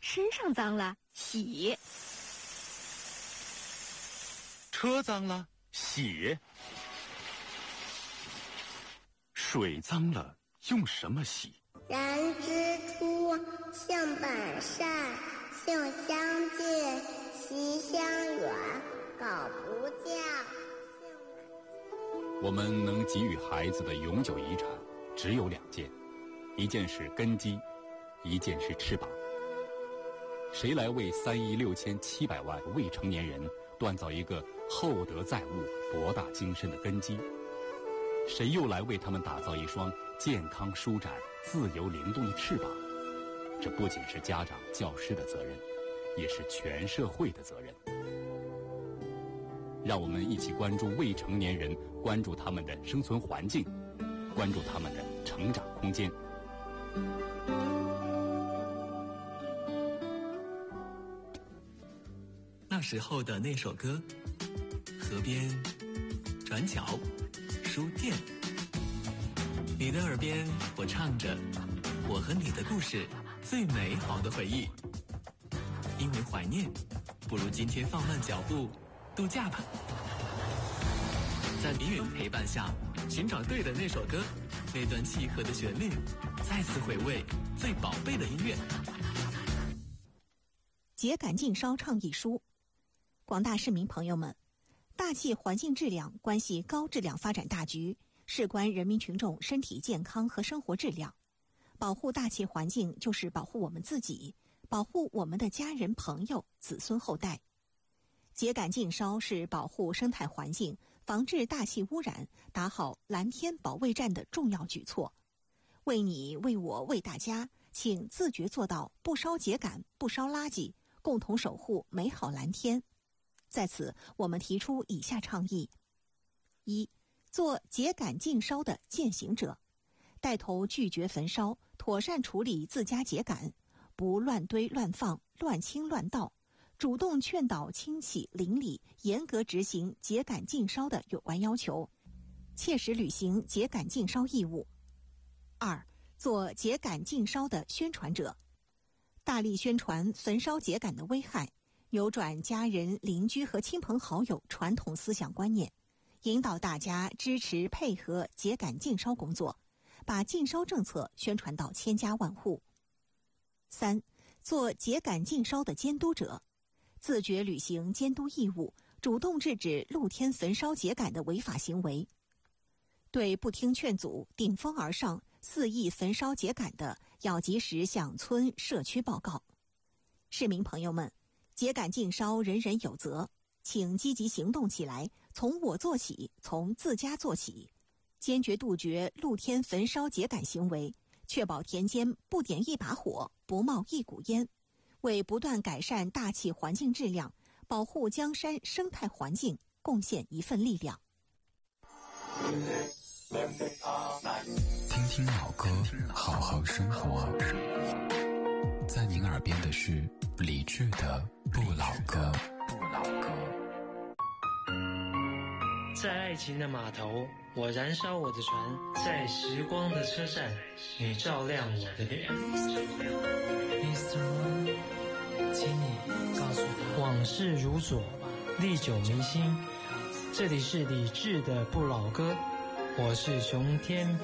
身上脏了，洗； 车脏了，洗；水脏了，用什么洗？ 燃之初，性本善，性相近，习相远，苟不教。 我们能给予孩子的永久遗产只有2件，一件是根基，一件是翅膀。谁来为3亿6700万未成年人锻造一个厚德载物、博大精深的根基？谁又来为他们打造一双健康舒展、自由灵动的翅膀？这不仅是家长、教师的责任，也是全社会的责任。让我们一起关注未成年人，关注他们的生存环境，关注他们的成长空间。 那时候的那首歌，河边、转角、书店，你的耳边我唱着我和你的故事，最美好的回忆。因为怀念，不如今天放慢脚步度假吧。在迷人陪伴下，寻找对的那首歌，那段契合的旋律，再次回味最宝贝的音乐。 秸秆禁烧倡议书。广大市民朋友们，大气环境质量关系高质量发展大局，事关人民群众身体健康和生活质量。保护大气环境就是保护我们自己，保护我们的家人、朋友、子孙后代。秸秆禁烧是保护生态环境、防治大气污染、打好蓝天保卫战的重要举措。为你、为我、为大家，请自觉做到不烧秸秆、不烧垃圾，共同守护美好蓝天。在此，我们提出以下倡议：一、做秸秆禁烧的践行者，带头拒绝焚烧，妥善处理自家秸秆，不乱堆乱放、乱倾乱倒，主动劝导亲戚邻里严格执行秸秆禁烧的有关要求，切实履行秸秆禁烧义务。二、做秸秆禁烧的宣传者，大力宣传焚烧秸秆的危害，扭转家人、邻居和亲朋好友传统思想观念，引导大家支持配合秸秆禁烧工作，把禁烧政策宣传到千家万户。三、做秸秆禁烧的监督者，自觉履行监督义务，主动制止露天焚烧秸秆的违法行为。对不听劝阻、顶风而上、肆意焚烧秸秆的，要及时向村社区报告。市民朋友们，秸秆禁烧人人有责，请积极行动起来，从我做起，从自家做起，坚决杜绝露天焚烧秸秆行为，确保田间不点一把火，不冒一股烟，为不断改善大气环境质量，保护江山生态环境贡献一份力量。 听听老歌，好好生活。在您耳边的是理智的不老歌。 在爱情的码头，我燃烧我的船；在时光的车站，你照亮我的脸。Mr. One， 请你告诉他，往事如昨，历久弥新。这里是理智的不老歌，我是熊天